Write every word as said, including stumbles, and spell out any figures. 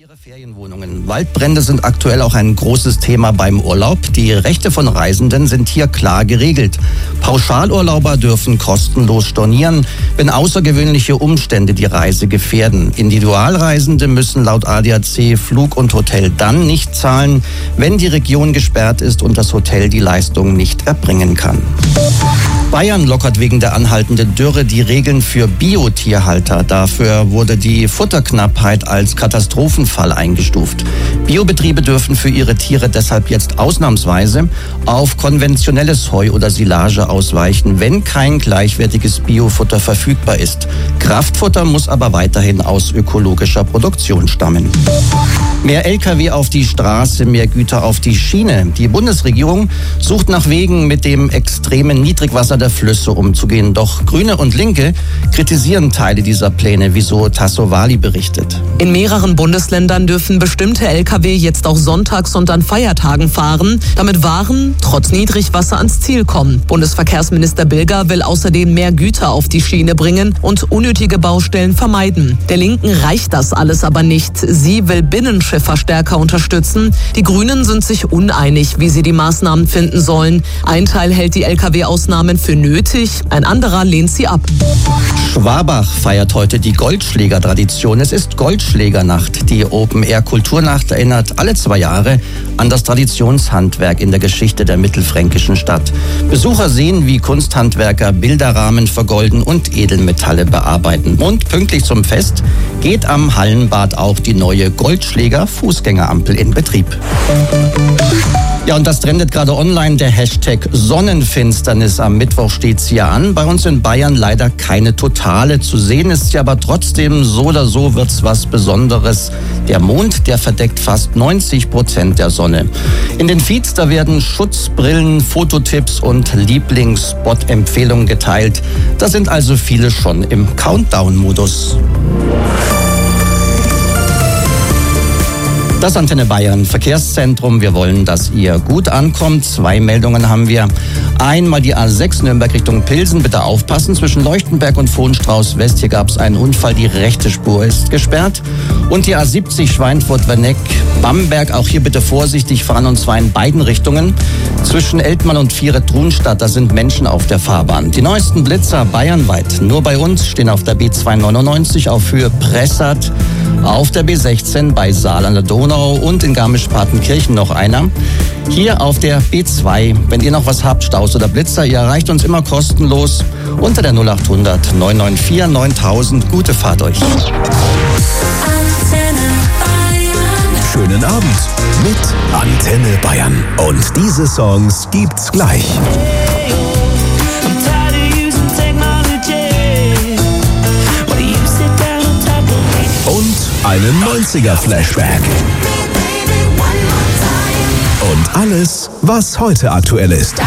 Ihre Ferienwohnungen. Waldbrände sind aktuell auch ein großes Thema beim Urlaub. Die Rechte von Reisenden sind hier klar geregelt. Pauschalurlauber dürfen kostenlos stornieren, wenn außergewöhnliche Umstände die Reise gefährden. Individualreisende müssen laut A D A C Flug und Hotel dann nicht zahlen, wenn die Region gesperrt ist und das Hotel die Leistung nicht erbringen kann. Bayern lockert wegen der anhaltenden Dürre die Regeln für Biotierhalter. Dafür wurde die Futterknappheit als Katastrophenfall eingestuft. Biobetriebe dürfen für ihre Tiere deshalb jetzt ausnahmsweise auf konventionelles Heu oder Silage ausweichen, wenn kein gleichwertiges Biofutter verfügbar ist. Kraftfutter muss aber weiterhin aus ökologischer Produktion stammen. Mehr L K W auf die Straße, mehr Güter auf die Schiene. Die Bundesregierung sucht nach Wegen, mit dem extremen Niedrigwasser der Flüsse umzugehen. Doch Grüne und Linke kritisieren Teile dieser Pläne, wie so Tasso Wali berichtet. In mehreren Bundesländern dürfen bestimmte L K W jetzt auch sonntags und an Feiertagen fahren, damit Waren trotz Niedrigwasser ans Ziel kommen. Bundesverkehrsminister Bilger will außerdem mehr Güter auf die Schiene bringen und unnötige Baustellen vermeiden. Der Linken reicht das alles aber nicht. Sie will Binnenschiffer stärker unterstützen. Die Grünen sind sich uneinig, wie sie die Maßnahmen finden sollen. Ein Teil hält die L K W-Ausnahmen für nötig, ein anderer lehnt sie ab. Schwabach feiert heute die Goldschläger-Tradition. Es ist Goldschlägernacht. Die Open-Air-Kulturnacht erinnert alle zwei Jahre an das Traditionshandwerk in der Geschichte der mittelfränkischen Stadt. Besucher sehen, wie Kunsthandwerker Bilderrahmen vergolden und Edelmetalle bearbeiten. Und pünktlich zum Fest geht am Hallenbad auch die neue Goldschläger-Fußgängerampel in Betrieb. Ja, und das trendet gerade online, der Hashtag Sonnenfinsternis. Am Mittwoch steht's hier an. Bei uns in Bayern leider keine totale. Zu sehen ist sie aber trotzdem, so oder so wird's was Besonderes. Der Mond, der verdeckt fast neunzig Prozent der Sonne. In den Feeds, da werden Schutzbrillen, Fototipps und Lieblingsspot-Empfehlungen geteilt. Da sind also viele schon im Countdown-Modus. Das Antenne Bayern Verkehrszentrum. Wir wollen, dass ihr gut ankommt. Zwei Meldungen haben wir. Einmal die A sechs Nürnberg Richtung Pilsen. Bitte aufpassen. Zwischen Leuchtenberg und Vohnstrauß West. Hier gab es einen Unfall. Die rechte Spur ist gesperrt. Und die A siebzig Schweinfurt-Werneck Bamberg. Auch hier bitte vorsichtig fahren, und zwar in beiden Richtungen. Zwischen Eltmann und Vieret-Trunstadt, da sind Menschen auf der Fahrbahn. Die neuesten Blitzer bayernweit. Nur bei uns stehen auf der B zweihundertneunundneunzig auf Höhe Pressart. Auf der B sechzehn bei Saal an der Donau und in Garmisch-Partenkirchen noch einer. Hier auf der B zwei, wenn ihr noch was habt, Staus oder Blitzer, ihr erreicht uns immer kostenlos unter der null achthundert neun neun vier neuntausend. Gute Fahrt euch. Schönen Abend mit Antenne Bayern. Und diese Songs gibt's gleich. Und einen neunziger-Flashback. Und alles, was heute aktuell ist.